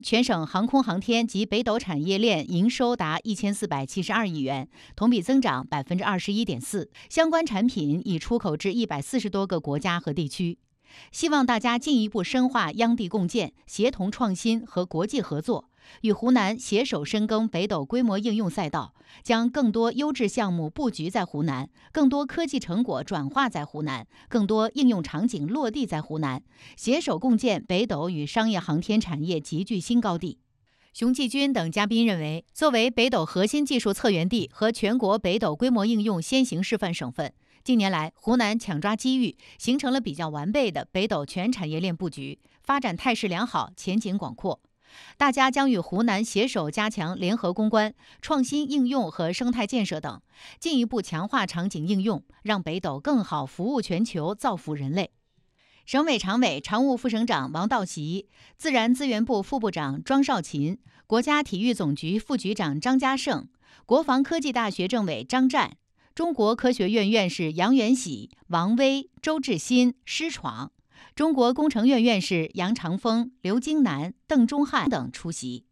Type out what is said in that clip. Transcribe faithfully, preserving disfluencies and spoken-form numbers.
全省航空航天及北斗产业链营收达一千四百七十二亿元，同比增长百分之二十一点四，相关产品已出口至一百四十多个国家和地区。希望大家进一步深化央地共建、协同创新和国际合作，与湖南携手深耕北斗规模应用赛道，将更多优质项目布局在湖南，更多科技成果转化在湖南，更多应用场景落地在湖南，携手共建北斗与商业航天产业集聚新高地。熊继军等嘉宾认为，作为北斗核心技术策源地和全国北斗规模应用先行示范省份，近年来，湖南抢抓机遇，形成了比较完备的北斗全产业链布局，发展态势良好，前景广阔。大家将与湖南携手加强联合攻关、创新应用和生态建设等，进一步强化场景应用，让北斗更好服务全球，造福人类。省委常委、常务副省长王道习、自然资源部副部长庄少勤、国家体育总局副局长张家胜、国防科技大学政委张湛、中国科学院院士杨元喜、王威、周志新、施闯，中国工程院院士杨长峰、刘京南、邓中汉等出席。